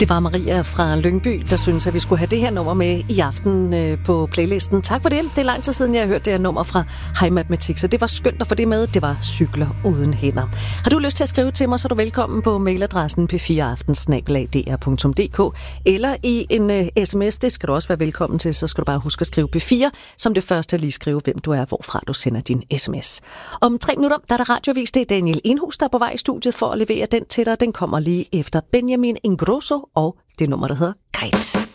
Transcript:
Det var Maria fra Lyngby, der synes, at vi skulle have det her nummer med i aften på playlisten. Tak for det. Det er lang tid siden, jeg har hørt det her nummer fra High Mathematics, så det var skønt at få det med. Det var Cykler uden hænder. Har du lyst til at skrive til mig, så er du velkommen på mailadressen p4aften@dr.dk eller i en sms. Det skal du også være velkommen til, så skal du bare huske at skrive P4 som det første, lige skrive, hvem du er, hvorfra du sender din sms. Om 3 minutter, der er der radiovis. Det er Daniel Enhus, der er på vej i studiet for at levere den til dig. Den kommer lige efter Benjamin Ingrosso og det nummer, der hedder Kite.